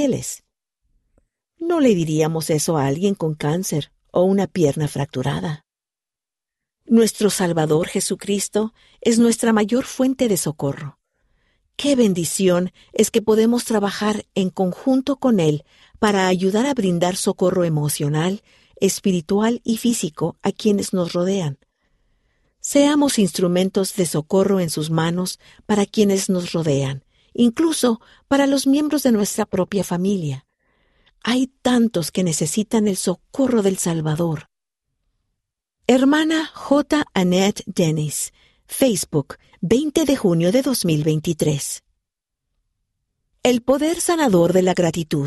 fieles. No le diríamos eso a alguien con cáncer o una pierna fracturada. Nuestro Salvador Jesucristo es nuestra mayor fuente de socorro. ¡Qué bendición es que podemos trabajar en conjunto con Él para ayudar a brindar socorro emocional, espiritual y físico a quienes nos rodean! Seamos instrumentos de socorro en sus manos para quienes nos rodean, incluso para los miembros de nuestra propia familia. Hay tantos que necesitan el socorro del Salvador. Hermana J. Annette Dennis, Facebook, 20 de junio de 2023. El poder sanador de la gratitud.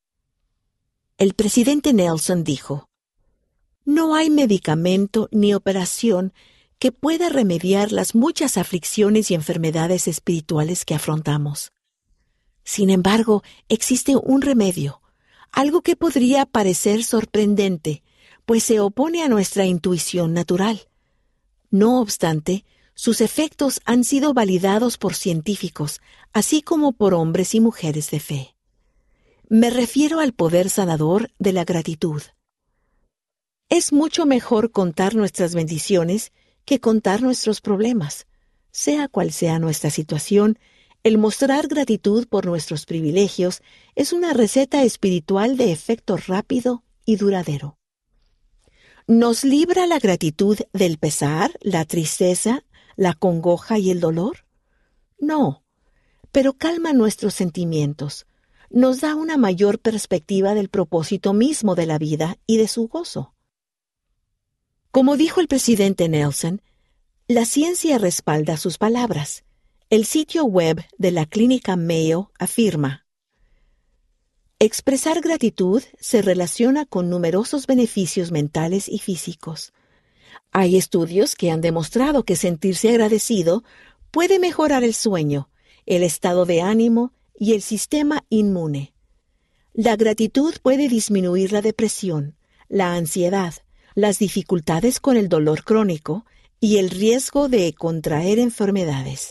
El presidente Nelson dijo: "No hay medicamento ni operación que pueda remediar las muchas aflicciones y enfermedades espirituales que afrontamos. Sin embargo, existe un remedio, algo que podría parecer sorprendente, pues se opone a nuestra intuición natural. No obstante, sus efectos han sido validados por científicos, así como por hombres y mujeres de fe. Me refiero al poder sanador de la gratitud. Es mucho mejor contar nuestras bendiciones que contar nuestros problemas. Sea cual sea nuestra situación, el mostrar gratitud por nuestros privilegios es una receta espiritual de efecto rápido y duradero. ¿Nos libra la gratitud del pesar, la tristeza, la congoja y el dolor? No, pero calma nuestros sentimientos, nos da una mayor perspectiva del propósito mismo de la vida y de su gozo. Como dijo el presidente Nelson, la ciencia respalda sus palabras. El sitio web de la Clínica Mayo afirma: expresar gratitud se relaciona con numerosos beneficios mentales y físicos. Hay estudios que han demostrado que sentirse agradecido puede mejorar el sueño, el estado de ánimo y el sistema inmune. La gratitud puede disminuir la depresión, la ansiedad, las dificultades con el dolor crónico y el riesgo de contraer enfermedades.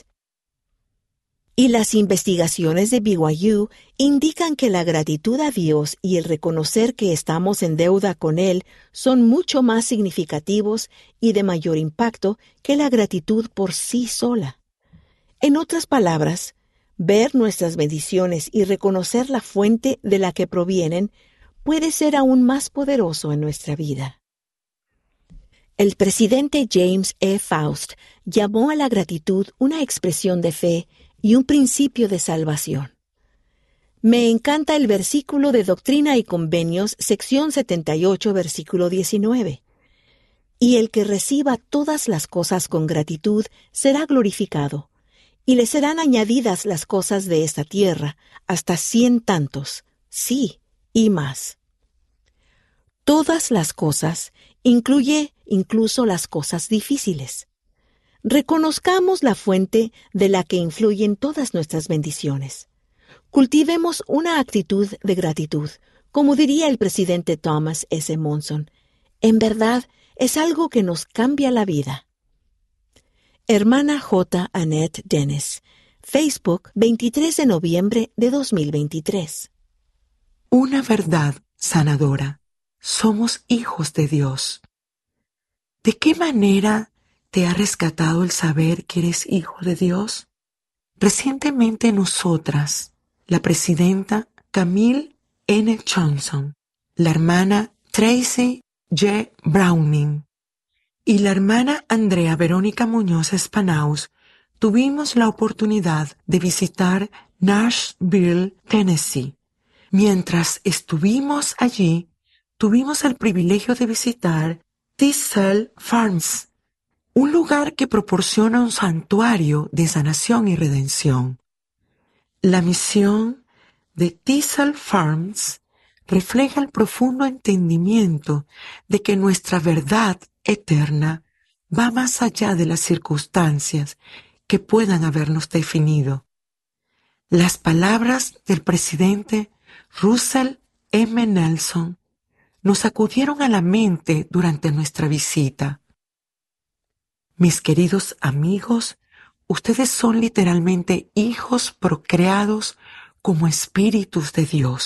Y las investigaciones de BYU indican que la gratitud a Dios y el reconocer que estamos en deuda con Él son mucho más significativos y de mayor impacto que la gratitud por sí sola. En otras palabras, ver nuestras bendiciones y reconocer la fuente de la que provienen puede ser aún más poderoso en nuestra vida. El presidente James E. Faust llamó a la gratitud una expresión de fe y un principio de salvación. Me encanta el versículo de Doctrina y Convenios, sección 78, versículo 19. Y el que reciba todas las cosas con gratitud será glorificado, y le serán añadidas las cosas de esta tierra, hasta 100 tantos, sí, y más. Todas las cosas incluye incluso las cosas difíciles. Reconozcamos la fuente de la que influyen todas nuestras bendiciones. Cultivemos una actitud de gratitud, como diría el presidente Thomas S. Monson. En verdad, es algo que nos cambia la vida. Hermana J. Annette Dennis, Facebook, 23 de noviembre de 2023. Una verdad sanadora. Somos hijos de Dios. ¿De qué manera te ha rescatado el saber que eres hijo de Dios? Recientemente nosotras, la presidenta Camille N. Johnson, la hermana Tracy J. Browning y la hermana Andrea Verónica Muñoz Espanaus tuvimos la oportunidad de visitar Nashville, Tennessee. Mientras estuvimos allí, tuvimos el privilegio de visitar Thistle Farms, un lugar que proporciona un santuario de sanación y redención. La misión de Thistle Farms refleja el profundo entendimiento de que nuestra verdad eterna va más allá de las circunstancias que puedan habernos definido. Las palabras del presidente Russell M. Nelson nos acudieron a la mente durante nuestra visita. Mis queridos amigos, ustedes son literalmente hijos procreados como espíritus de Dios.